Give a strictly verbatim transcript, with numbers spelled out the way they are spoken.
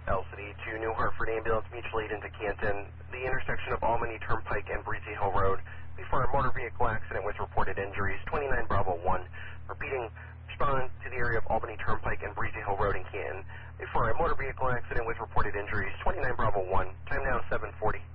L City to New Hartford Ambulance Mutual Aid into Canton, the intersection of Albany Turnpike and Breezy Hill Road. Before a motor vehicle accident with reported injuries, twenty-nine Bravo one. Repeating, respond to the area of Albany Turnpike and Breezy Hill Road in Canton. Before a motor vehicle accident with reported injuries, twenty-nine Bravo one. Time now seven forty.